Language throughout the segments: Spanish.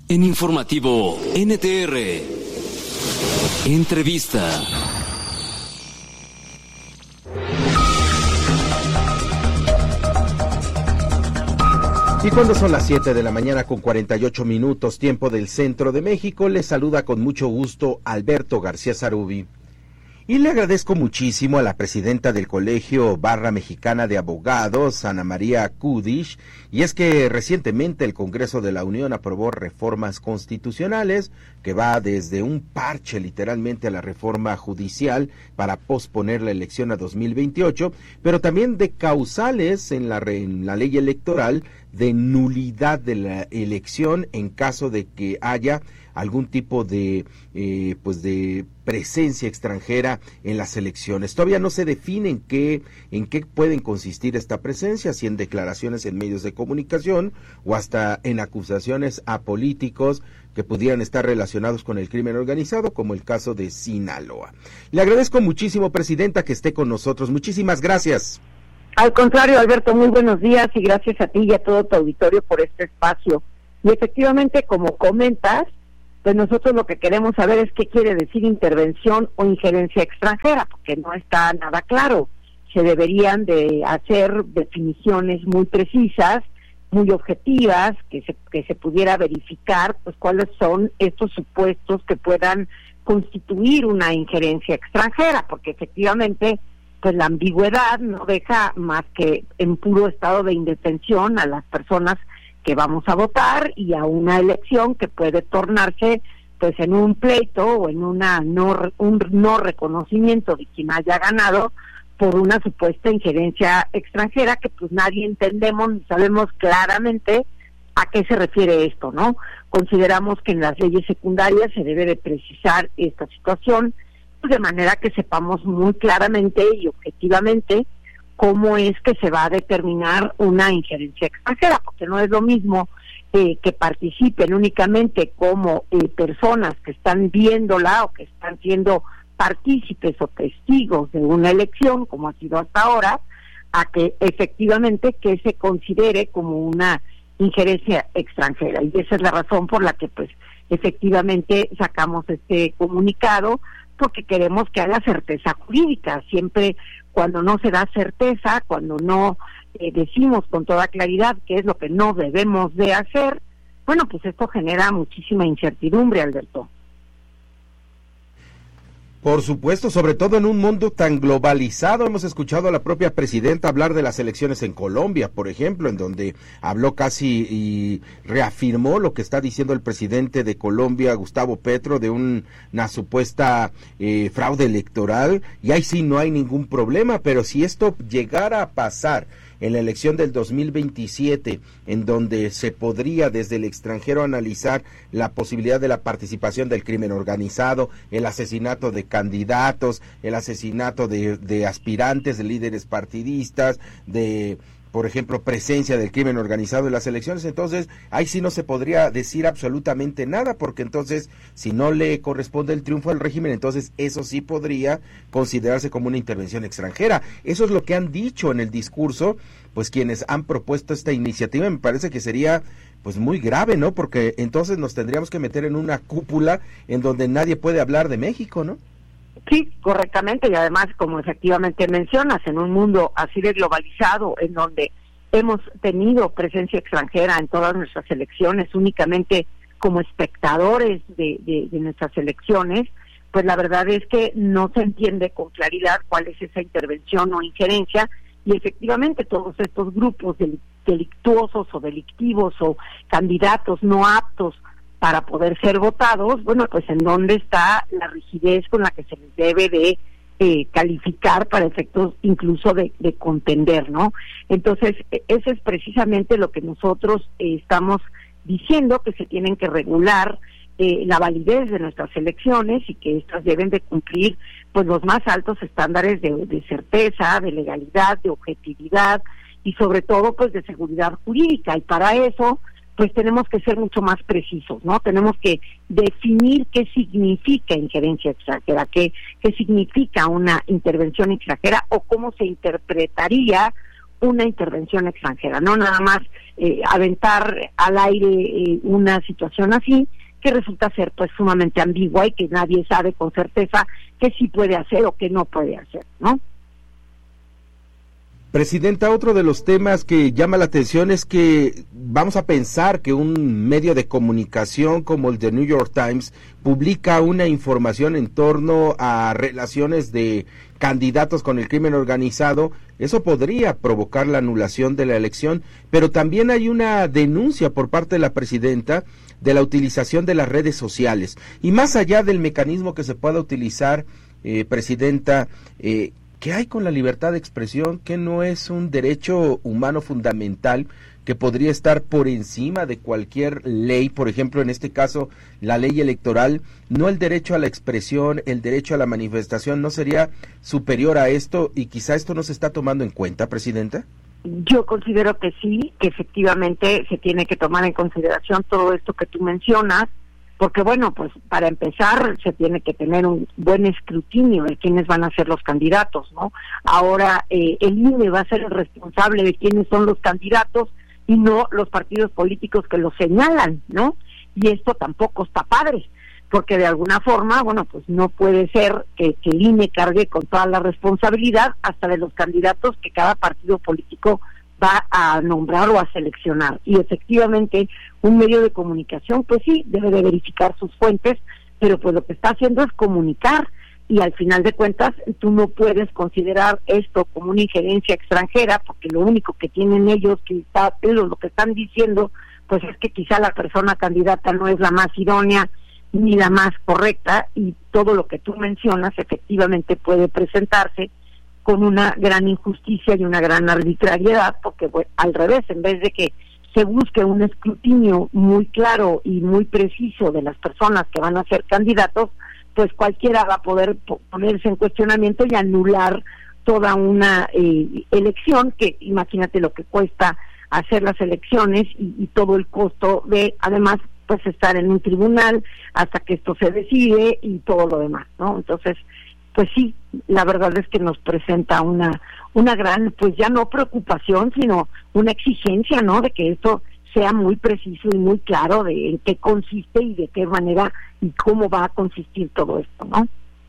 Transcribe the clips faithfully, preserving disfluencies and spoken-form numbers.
En Informativo N T R, entrevista. Y cuando son las siete de la mañana con cuarenta y ocho minutos, tiempo del centro de México, les saluda con mucho gusto Alberto García Zarubi. Y le agradezco muchísimo a la presidenta del Colegio Barra Mexicana de Abogados, Ana María Kudish, y es que recientemente el Congreso de la Unión aprobó reformas constitucionales que va desde un parche literalmente a la reforma judicial para posponer la elección a dos mil veintiocho, pero también de causales en la, en la ley electoral de nulidad de la elección en caso de que haya algún tipo de eh, pues de presencia extranjera en las elecciones. Todavía no se define en qué en qué pueden consistir esta presencia, si en declaraciones en medios de comunicación o hasta en acusaciones a políticos que pudieran estar relacionados con el crimen organizado, como el caso de Sinaloa. Le agradezco muchísimo, presidenta, que esté con nosotros. Muchísimas gracias. Al contrario, Alberto, muy buenos días y gracias a ti y a todo tu auditorio por este espacio. Y efectivamente, como comentas, pues nosotros lo que queremos saber es qué quiere decir intervención o injerencia extranjera, porque no está nada claro. Se deberían de hacer definiciones muy precisas, muy objetivas, que se que se pudiera verificar pues cuáles son estos supuestos que puedan constituir una injerencia extranjera, porque efectivamente pues la ambigüedad no deja más que en puro estado de indefensión a las personas que vamos a votar y a una elección que puede tornarse pues en un pleito o en una no un no reconocimiento de quien haya ganado por una supuesta injerencia extranjera que pues nadie entendemos ni sabemos claramente a qué se refiere esto, ¿no? Consideramos que en las leyes secundarias se debe de precisar esta situación pues de manera que sepamos muy claramente y objetivamente cómo es que se va a determinar una injerencia extranjera, porque no es lo mismo eh, que participen únicamente como eh, personas que están viéndola o que están siendo partícipes o testigos de una elección, como ha sido hasta ahora, a que efectivamente que se considere como una injerencia extranjera. Y esa es la razón por la que pues efectivamente sacamos este comunicado, porque queremos que haya certeza jurídica. Siempre cuando no se da certeza, cuando no eh, decimos con toda claridad qué es lo que no debemos de hacer, bueno, pues esto genera muchísima incertidumbre, Alberto. Por supuesto, sobre todo en un mundo tan globalizado. Hemos escuchado a la propia presidenta hablar de las elecciones en Colombia, por ejemplo, en donde habló casi y reafirmó lo que está diciendo el presidente de Colombia, Gustavo Petro, de un, una supuesta eh, fraude electoral, y ahí sí no hay ningún problema, pero si esto llegara a pasar en la elección del dos mil veintisiete, en donde se podría desde el extranjero analizar la posibilidad de la participación del crimen organizado, el asesinato de candidatos, el asesinato de, de aspirantes, de líderes partidistas, de, por ejemplo, presencia del crimen organizado en las elecciones, entonces ahí sí no se podría decir absolutamente nada, porque entonces si no le corresponde el triunfo al régimen, entonces eso sí podría considerarse como una intervención extranjera. Eso es lo que han dicho en el discurso, pues quienes han propuesto esta iniciativa. Me parece que sería pues muy grave, ¿no? Porque entonces nos tendríamos que meter en una cúpula en donde nadie puede hablar de México, ¿no? Sí, correctamente, y además, como efectivamente mencionas, en un mundo así de globalizado, en donde hemos tenido presencia extranjera en todas nuestras elecciones, únicamente como espectadores de, de, de nuestras elecciones, pues la verdad es que no se entiende con claridad cuál es esa intervención o injerencia, y efectivamente todos estos grupos delictuosos o delictivos o candidatos no aptos para poder ser votados, bueno, pues en dónde está la rigidez con la que se les debe de eh, calificar para efectos incluso de, de contender, ¿no? Entonces, eso es precisamente lo que nosotros eh, estamos diciendo, que se tienen que regular eh, la validez de nuestras elecciones y que estas deben de cumplir pues los más altos estándares de, de certeza, de legalidad, de objetividad y sobre todo pues de seguridad jurídica, y para eso pues tenemos que ser mucho más precisos, ¿no? Tenemos que definir qué significa injerencia extranjera, qué, qué significa una intervención extranjera o cómo se interpretaría una intervención extranjera, no nada más eh, aventar al aire eh, una situación así, que resulta ser pues sumamente ambigua y que nadie sabe con certeza qué sí puede hacer o qué no puede hacer, ¿no? Presidenta, otro de los temas que llama la atención es que vamos a pensar que un medio de comunicación como el The New York Times publica una información en torno a relaciones de candidatos con el crimen organizado. Eso podría provocar la anulación de la elección, pero también hay una denuncia por parte de la presidenta de la utilización de las redes sociales. Y más allá del mecanismo que se pueda utilizar, eh, Presidenta, eh, ¿qué hay con la libertad de expresión? ¿Que no es un derecho humano fundamental que podría estar por encima de cualquier ley? Por ejemplo, en este caso, la ley electoral, ¿no el derecho a la expresión, el derecho a la manifestación, no sería superior a esto y quizá esto no se está tomando en cuenta, Presidenta? Yo considero que sí, que efectivamente se tiene que tomar en consideración todo esto que tú mencionas, porque bueno, pues para empezar se tiene que tener un buen escrutinio de quiénes van a ser los candidatos, ¿no? Ahora eh, el I N E va a ser el responsable de quiénes son los candidatos y no los partidos políticos que los señalan, ¿no? Y esto tampoco está padre, porque de alguna forma, bueno, pues no puede ser que, que el I N E cargue con toda la responsabilidad hasta de los candidatos que cada partido político va a nombrar o a seleccionar. Y efectivamente un medio de comunicación pues sí debe de verificar sus fuentes, pero pues lo que está haciendo es comunicar, y al final de cuentas tú no puedes considerar esto como una injerencia extranjera, porque lo único que tienen ellos, que está, ellos lo que están diciendo pues es que quizá la persona candidata no es la más idónea ni la más correcta, y todo lo que tú mencionas efectivamente puede presentarse con una gran injusticia y una gran arbitrariedad, porque bueno, al revés, en vez de que se busque un escrutinio muy claro y muy preciso de las personas que van a ser candidatos, pues cualquiera va a poder ponerse en cuestionamiento y anular toda una eh, elección, que imagínate lo que cuesta hacer las elecciones y, y todo el costo de, además, pues estar en un tribunal hasta que esto se decide y todo lo demás, ¿no? Entonces, pues sí, la verdad es que nos presenta una una gran, pues ya no preocupación, sino una exigencia, ¿no? De que esto sea muy preciso y muy claro de en qué consiste y de qué manera y cómo va a consistir todo esto, ¿no?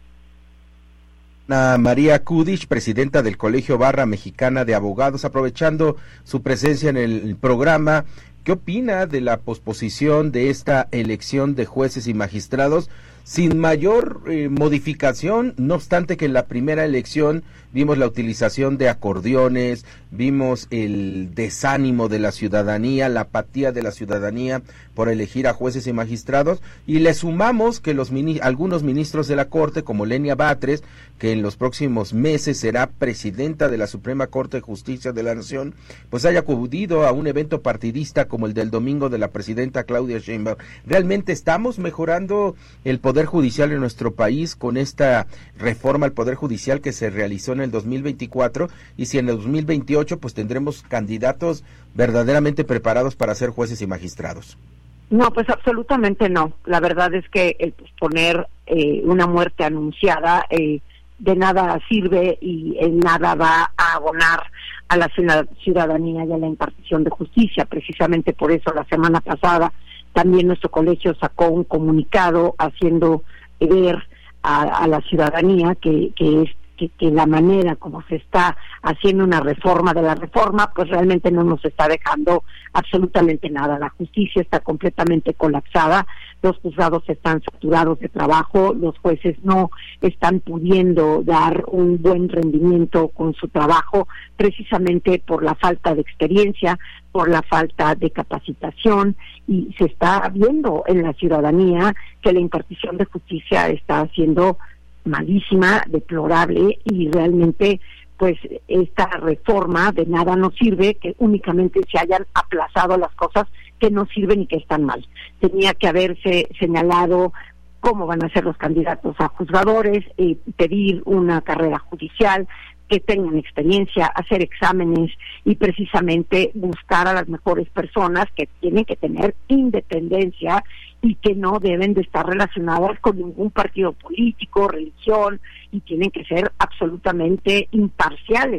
Ana María Kudish, presidenta del Colegio Barra Mexicana de Abogados, aprovechando su presencia en el programa, ¿qué opina de la posposición de esta elección de jueces y magistrados sin mayor eh, modificación? No obstante que en la primera elección vimos la utilización de acordeones, vimos el desánimo de la ciudadanía, la apatía de la ciudadanía por elegir a jueces y magistrados, y le sumamos que los mini, algunos ministros de la Corte, como Lenia Batres, que en los próximos meses será presidenta de la Suprema Corte de Justicia de la Nación, pues haya acudido a un evento partidista como el del domingo de la presidenta Claudia Sheinbaum. ¿Realmente estamos mejorando el poder judicial en nuestro país con esta reforma al Poder Judicial que se realizó en el dos mil veinticuatro, y si en el dos mil veintiocho pues tendremos candidatos verdaderamente preparados para ser jueces y magistrados? No, pues absolutamente no. La verdad es que el posponer eh, una muerte anunciada eh, de nada sirve y en nada va a abonar a la ciudadanía y a la impartición de justicia. Precisamente por eso la semana pasada también nuestro colegio sacó un comunicado haciendo ver a, a la ciudadanía que, que es que, que la manera como se está haciendo una reforma de la reforma, pues realmente no nos está dejando absolutamente nada. La justicia está completamente colapsada, los juzgados están saturados de trabajo, los jueces no están pudiendo dar un buen rendimiento con su trabajo, precisamente por la falta de experiencia, por la falta de capacitación, y se está viendo en la ciudadanía que la impartición de justicia está siendo malísima, deplorable, y realmente pues esta reforma de nada nos sirve, que únicamente se hayan aplazado las cosas que no sirven y que están mal. Tenía que haberse señalado cómo van a ser los candidatos a juzgadores, eh, pedir una carrera judicial, que tengan experiencia, hacer exámenes y precisamente buscar a las mejores personas que tienen que tener independencia y que no deben de estar relacionadas con ningún partido político, religión, y tienen que ser absolutamente imparciales.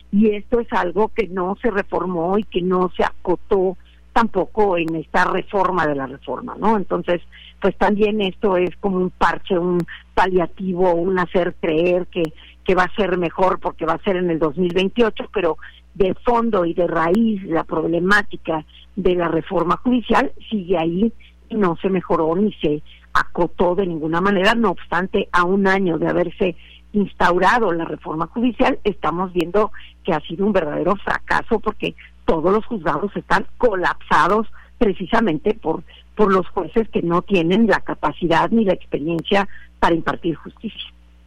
y esto es algo que no se reformó y que no se acotó tampoco en esta reforma de la reforma, ¿no? Entonces, pues también esto es como un parche, un paliativo, un hacer creer que, que va a ser mejor porque va a ser en el dos mil veintiocho, pero de fondo y de raíz la problemática de la reforma judicial sigue ahí y no se mejoró ni se acotó de ninguna manera. No obstante, a un año de haberse instaurado la reforma judicial, estamos viendo que ha sido un verdadero fracaso porque todos los juzgados están colapsados precisamente por, por los jueces que no tienen la capacidad ni la experiencia para impartir justicia.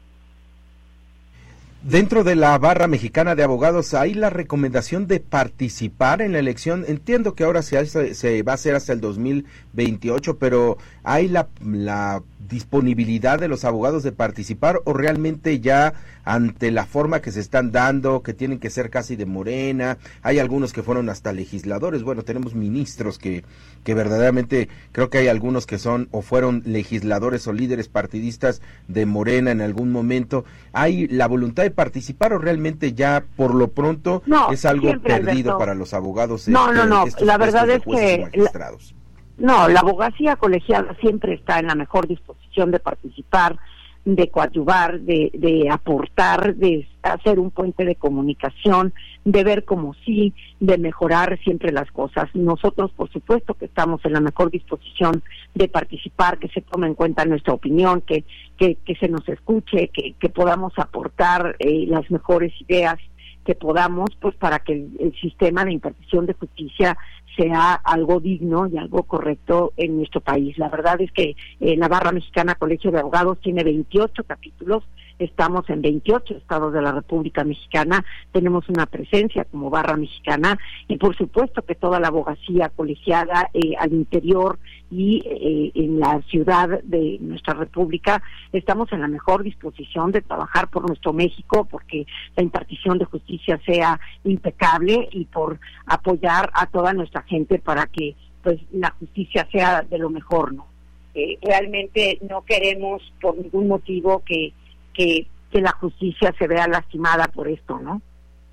Dentro de la barra mexicana de abogados, ¿hay la recomendación de participar en la elección? Entiendo que ahora se, hace, se va a hacer hasta el dos mil veintiocho, pero ¿hay la, la disponibilidad de los abogados de participar o realmente ya ante la forma que se están dando, que tienen que ser casi de Morena? Hay algunos que fueron hasta legisladores, bueno, tenemos ministros que, que verdaderamente creo que hay algunos que son o fueron legisladores o líderes partidistas de Morena en algún momento. ¿Hay la voluntad de participar o realmente ya por lo pronto no, es algo siempre, perdido Alberto, para los abogados? No, este, no, no, la verdad es que la, no, la abogacía colegiada siempre está en la mejor disposición de participar, de coadyuvar, de, de aportar, de hacer un puente de comunicación, de ver como sí, de mejorar siempre las cosas. Nosotros, por supuesto, que estamos en la mejor disposición de participar, que se tome en cuenta nuestra opinión, que que, que se nos escuche, que, que podamos aportar eh, las mejores ideas que podamos, pues para que el, el sistema de impartición de justicia sea algo digno y algo correcto en nuestro país. La verdad es que eh, la Barra Mexicana Colegio de Abogados tiene veintiocho capítulos, estamos en veintiocho estados de la República Mexicana, tenemos una presencia como Barra Mexicana y por supuesto que toda la abogacía colegiada eh, al interior y eh, en la ciudad de nuestra República estamos en la mejor disposición de trabajar por nuestro México, porque la impartición de justicia sea impecable y por apoyar a toda nuestra gente para que pues la justicia sea de lo mejor, ¿no? Eh, realmente no queremos por ningún motivo que Que, que la justicia se vea lastimada por esto, ¿no?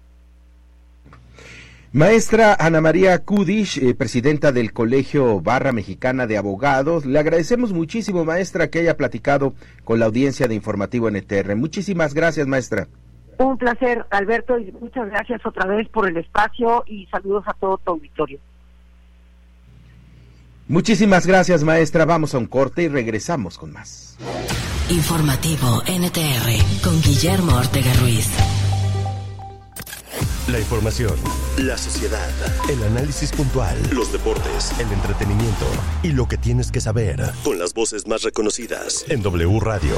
Maestra Ana María Kudish, eh, presidenta del Colegio Barra Mexicana de Abogados, le agradecemos muchísimo, maestra, que haya platicado con la audiencia de Informativo N T R. Muchísimas gracias, maestra. Un placer, Alberto, y muchas gracias otra vez por el espacio y saludos a todo tu auditorio. Muchísimas gracias, maestra. Vamos a un corte y regresamos con más. Informativo N T R con Guillermo Ortega Ruiz. La información, la sociedad, el análisis puntual, los deportes, el entretenimiento y lo que tienes que saber con las voces más reconocidas en W Radio.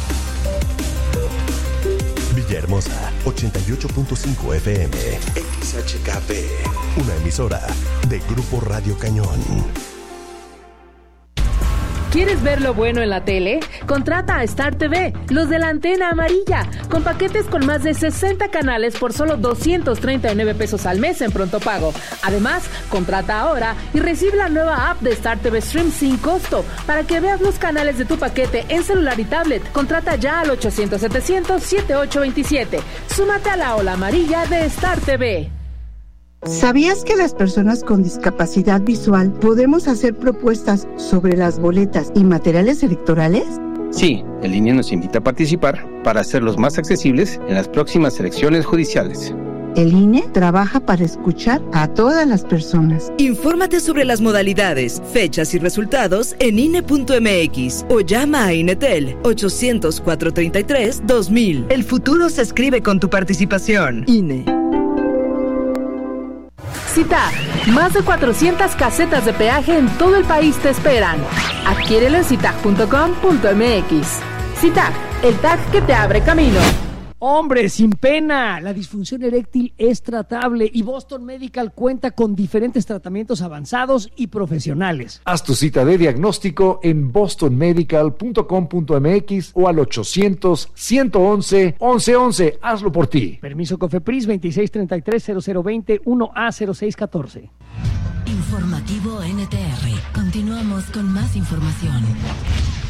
Villahermosa, ochenta y ocho punto cinco F M, X H K P, una emisora de Grupo Radio Cañón. ¿Quieres ver lo bueno en la tele? Contrata a Star T V, los de la antena amarilla, con paquetes con más de sesenta canales por solo doscientos treinta y nueve pesos al mes en pronto pago. Además, contrata ahora y recibe la nueva app de Star T V Stream sin costo para que veas los canales de tu paquete en celular y tablet. Contrata ya al ochocientos setecientos setenta y ocho veintisiete. Súmate a la ola amarilla de Star T V. ¿Sabías que las personas con discapacidad visual podemos hacer propuestas sobre las boletas y materiales electorales? Sí, el I N E nos invita a participar para hacerlos más accesibles en las próximas elecciones judiciales. El I N E trabaja para escuchar a todas las personas. Infórmate sobre las modalidades, fechas y resultados en I N E punto M X o llama a INETEL ochocientos, cuatrocientos treinta y tres, dos mil. El futuro se escribe con tu participación. I N E. CITAG, más de cuatrocientas casetas de peaje en todo el país te esperan. Adquiérelo en citag punto com punto m x. CITAG, el tag que te abre camino. Hombre, sin pena, la disfunción eréctil es tratable y Boston Medical cuenta con diferentes tratamientos avanzados y profesionales. Haz tu cita de diagnóstico en boston medical punto com punto m x o al ochocientos, ciento once, once once. Hazlo por ti. Permiso COFEPRIS veintiséis treinta y tres, cero cero veinte, uno A cero seis catorce. Informativo N T R. Continuamos con más información.